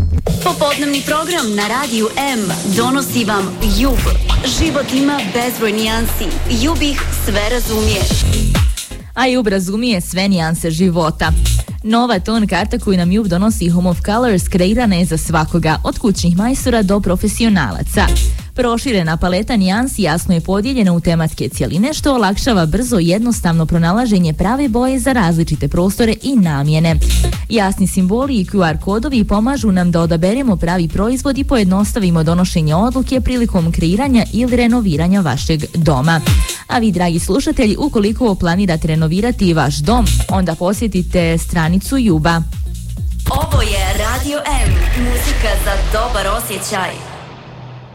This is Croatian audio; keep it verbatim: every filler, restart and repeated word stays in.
Popodnevni program na Radiju M donosi vam Jub. Život ima bezbroj nijansi. Jub ih sve razumije. A Jub razumije sve nijanse života. Nova ton karta koju nam Jub donosi Home of Colors kreirana je za svakoga, od kućnih majstora do profesionalaca. Proširena paleta nijansi jasno je podijeljena u tematske cjeline, što olakšava brzo i jednostavno pronalaženje prave boje za različite prostore i namjene. Jasni simboli i Q R kodovi pomažu nam da odaberemo pravi proizvod i pojednostavimo donošenje odluke prilikom kreiranja ili renoviranja vašeg doma. A vi, dragi slušatelji, ukoliko planirate renovirati vaš dom, onda posjetite stranicu Juba. Ovo je Radio M, muzika za dobar osjećaj.